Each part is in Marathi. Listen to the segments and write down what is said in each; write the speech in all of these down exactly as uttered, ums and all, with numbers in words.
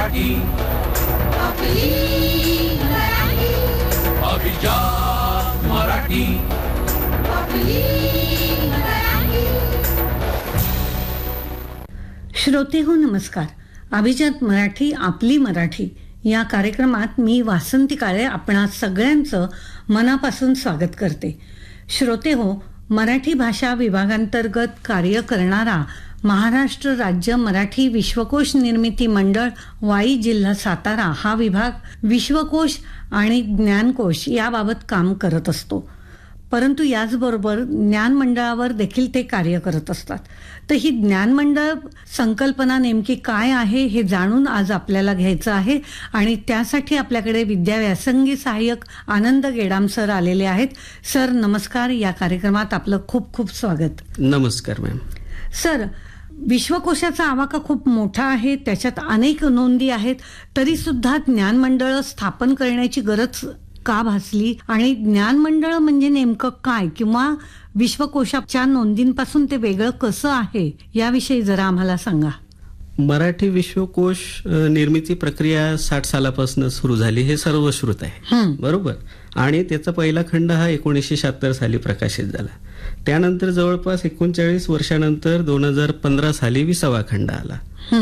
मराठी आपली मराठी अभिजात मराठी आपली मराठी. श्रोते हो नमस्कार. अभिजात मराठी आपली मराठी या कार्यक्रमात मी वासंती काळे आपणा सगळ्यांचं मनापासून स्वागत करते. श्रोते हो, मराठी भाषा विभागांतर्गत कार्य करणारा महाराष्ट्र राज्य मराठी विश्वकोश निर्मिती मंडळ वाई जिल्हा सातारा हा विभाग विश्वकोश आणि ज्ञानकोश याबाबत काम करत असतो. परंतु याचबरोबर ज्ञान मंडळावर देखील ते कार्य करत असतात. तर ही ज्ञान मंडळ संकल्पना नेमकी काय आहे हे जाणून आज आपल्याला घ्यायचं आहे आणि त्यासाठी आपल्याकडे विद्याव्यासंगी सहाय्यक आनंद गेडाम सर आलेले आहेत. सर नमस्कार. या कार्यक्रमात आपलं खूप खूप स्वागत. नमस्कार मॅम. सर, विश्वकोशाचा आवाका खूप मोठा आहे, त्याच्यात अनेक नोंदी आहेत, तरी सुद्धा ज्ञान मंडळ स्थापन करण्याची गरज का भासली आणि ज्ञान मंडळ म्हणजे नेमकं काय किंवा विश्वकोशाच्या नोंदींपासून ते वेगळं कसं आहे याविषयी जरा आम्हाला सांगा. मराठी विश्वकोश निर्मिती प्रक्रिया साठ सालापासून सुरू झाली हे सर्वश्रुत आहे, बरोबर. आणि त्याचा पहिला खंड हा एकोणीसशे शहात्तर साली प्रकाशित झाला. त्यानंतर जवळपास एकोणचाळीस वर्षानंतर दोन हजार पंधरा साली विसावा खंड आला.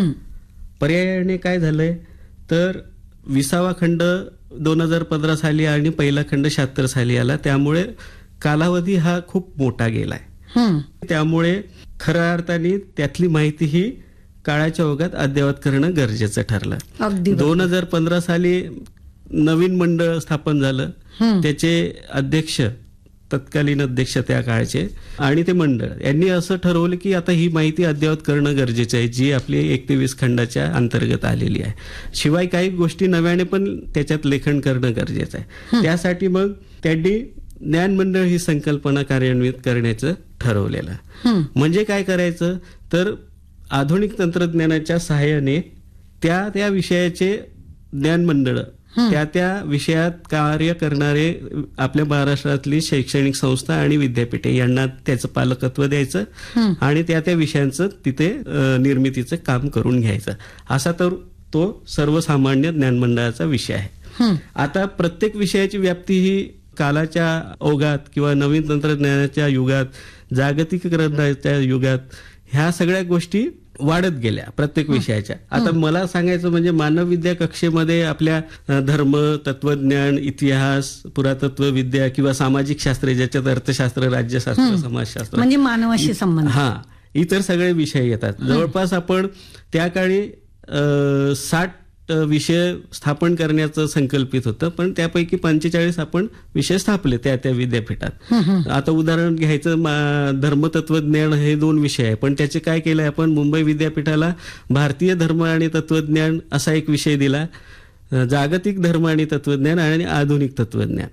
पर्यायाने काय झालंय तर विसावा खंड दोन हजार पंधरा साली आणि पहिला खंड शहात्तर साली आला. त्यामुळे कालावधी हा खूप मोठा गेलाय. त्यामुळे खऱ्या अर्थाने त्यातली माहिती ही काळाच्या ओघात अद्ययावत करणं गरजेचं ठरलं. दोन हजार पंधरा साली नवीन मंडळ स्थापन झालं. त्याचे अध्यक्ष, तत्कालीन अध्यक्ष त्या काळचे आणि ते मंडळ यांनी असं ठरवलं की आता ही माहिती अद्ययावत करणं गरजेचं आहे, जी आपली एकवीस खंडाच्या अंतर्गत आलेली आहे. शिवाय काही गोष्टी नव्याने पण त्याच्यात लेखन करणं गरजेचं आहे. त्यासाठी मग त्यांनी ज्ञान मंडळ ही संकल्पना कार्यान्वित करण्याचं ठरवलेलं. म्हणजे काय करायचं तर आधुनिक तंत्रज्ञानाच्या सहाय्याने त्या त्या विषयाचे ज्ञान मंडळ, त्या त्या विषयात कार्य करणारे आपल्या महाराष्ट्रातली शैक्षणिक संस्था आणि विद्यापीठे यांना त्याचं पालकत्व द्यायचं आणि त्या त्या विषयांचं तिथे निर्मितीचं काम करून घ्यायचं. असा तर तो सर्वसामान्य ज्ञान मंडळाचा विषय आहे. आता प्रत्येक विषयाची व्याप्ती ही कालाच्या ओघात किंवा नवीन तंत्रज्ञानाच्या युगात, जागतिकीकरणाच्या युगात ह्या सगळ्या गोष्टी वाढत गेल्या प्रत्येक विषयाच्या. आता मला सांगायचं म्हणजे मानवविद्या कक्षेमध्ये आपल्या धर्म, तत्वज्ञान, इतिहास, पुरातत्व विद्या किंवा सामाजिक शास्त्र, ज्याच्यात अर्थशास्त्र, राज्यशास्त्र, समाजशास्त्र म्हणजे मानवाशी संबंध, हा इतर सगळे विषय येतात. जवळपास आपण त्या काळी साठ विषय स्थापन करण्याचं संकल्पित होतं, पण त्यापैकी पंचेचाळीस आपण विषय स्थापले त्या त्या विद्यापीठात. आता उदाहरण घ्यायचं, धर्मतत्वज्ञान हे दोन विषय आहे, पण त्याचे काय केलंय आपण मुंबई विद्यापीठाला भारतीय धर्म आणि तत्वज्ञान असा एक विषय दिला, जागतिक धर्म आणि तत्वज्ञान आणि आधुनिक तत्वज्ञान.